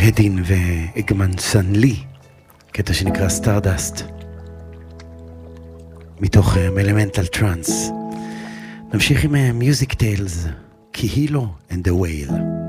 הדין ואגמן סנלי, קטע שנקרא סטארדסט, מתוך אלמנטל טרנס. נמשיך עם מיוזיק טיילס, קיהילו and the whale.